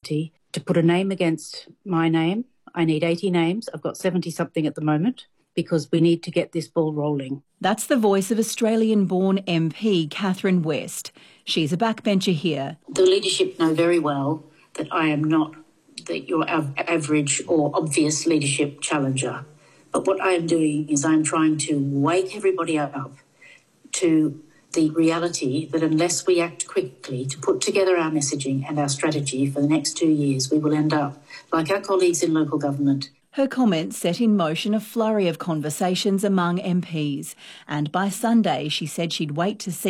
capacity to put a name against my name. I need 80 names. I've got 70-something at the moment because we need to get this ball rolling. That's the voice of Australian-born MP Catherine West. She's a backbencher here. The leadership know very well that I am not your average or obvious leadership challenger. But what I am doing is I'm trying to wake everybody up to the reality that unless we act quickly to put together our messaging and our strategy for the next 2 years, we will end up like our colleagues in local government. Her comments set in motion a flurry of conversations among MPs, and by Sunday she said she'd wait to see